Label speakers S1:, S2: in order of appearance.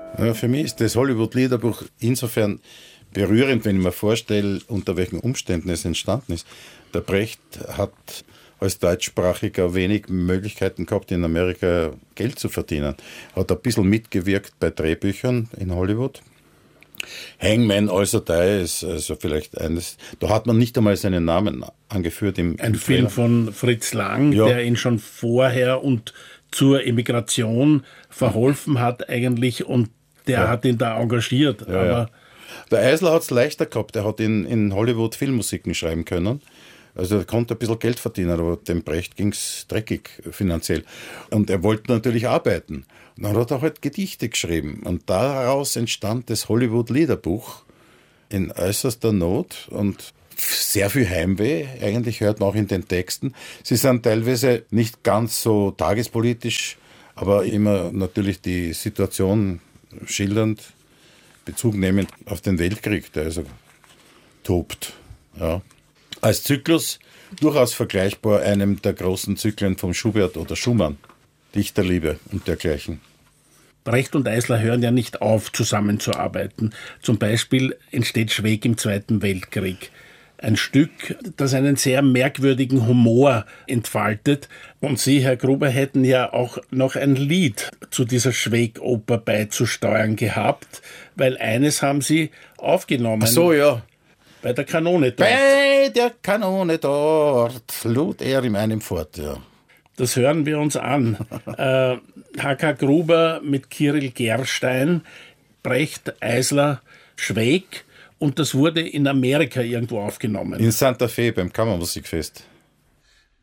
S1: Ja, für mich ist das Hollywood-Liederbuch insofern berührend, wenn ich mir vorstelle, unter welchen Umständen es entstanden ist. Der Brecht hat als Deutschsprachiger wenig Möglichkeiten gehabt, in Amerika Geld zu verdienen. Hat ein bisschen mitgewirkt bei Drehbüchern in Hollywood. Hangman Also Die ist also vielleicht eines, da hat man nicht einmal seinen Namen angeführt
S2: Ein Film von Fritz Lang, ja, der ihn schon vorher und zur Emigration verholfen hat eigentlich, und der hat ihn da engagiert.
S1: Ja, aber der Eisler hat es leichter gehabt, er hat in Hollywood Filmmusiken schreiben können. Also er konnte ein bisschen Geld verdienen, aber dem Brecht ging es dreckig finanziell. Und er wollte natürlich arbeiten. Und dann hat er halt Gedichte geschrieben. Und daraus entstand das Hollywood-Liederbuch in äußerster Not und sehr viel Heimweh. Eigentlich hört man auch in den Texten. Sie sind teilweise nicht ganz so tagespolitisch, aber immer natürlich die Situation schildernd, Bezug nehmend auf den Weltkrieg, der also tobt. Ja. Als Zyklus durchaus vergleichbar einem der großen Zyklen von Schubert oder Schumann, Dichterliebe und dergleichen.
S2: Brecht und Eisler hören ja nicht auf, zusammenzuarbeiten. Zum Beispiel entsteht Schweig im Zweiten Weltkrieg. Ein Stück, das einen sehr merkwürdigen Humor entfaltet. Und Sie, Herr Gruber, hätten ja auch noch ein Lied zu dieser Schweig-Oper beizusteuern gehabt, weil eines haben Sie aufgenommen.
S1: Ach so, ja.
S2: Bei der Kanone dort.
S1: Bei der Kanone dort lud er in einem fort, ja.
S2: Das hören wir uns an. H.K. Gruber mit Kyrill Gerstein, Brecht, Eisler, Schweig, und das wurde in Amerika irgendwo aufgenommen.
S1: In Santa Fe beim Kammermusikfest.